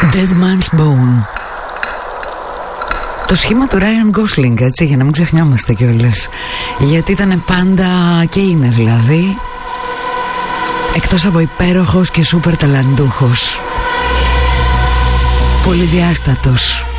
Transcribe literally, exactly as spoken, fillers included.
Dead Man's Bone. Το σχήμα του Ryan Gosling, έτσι, για να μην ξεχνιόμαστε κιόλας. Γιατί ήταν πάντα, και είναι δηλαδή, εκτός από υπέροχος και σούπερ ταλαντούχος, πολυδιάστατος.